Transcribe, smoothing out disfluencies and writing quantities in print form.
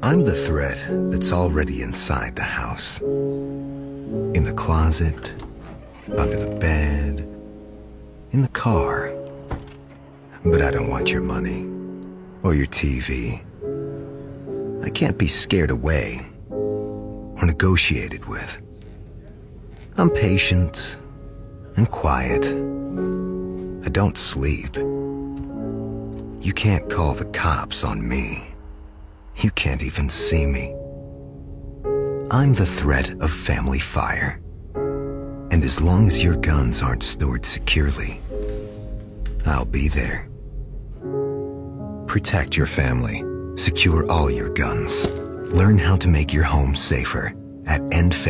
I'm the threat that's already inside the house. In the closet, under the bed, in the car. But I don't want your money or your TV. I can't be scared away or negotiated with. I'm patient and quiet. I don't sleep. You can't call the cops on me. You can't even see me. I'm the threat of family fire. And as long as your guns aren't stored securely, I'll be there. Protect your family. Secure all your guns. Learn how to make your home safer at EndFamily.